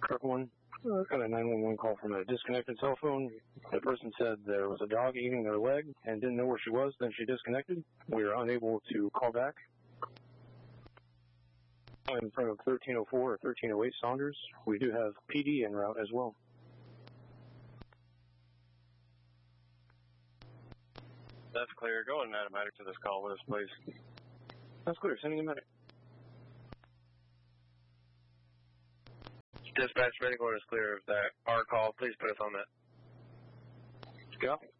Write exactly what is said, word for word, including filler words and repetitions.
Truck one, uh, got a nine one one call from a disconnected cell phone. The person said there was a dog eating their leg and didn't know where she was, then she disconnected. We were unable to call back. I'm in front of thirteen oh four or thirteen oh eight Saunders. We do have P D en route as well. That's clear. Go and add a medic to this call with us, please. That's clear. Sending a medic. Dispatch, medic order is clear of that. Our call, please put us on that. Copy.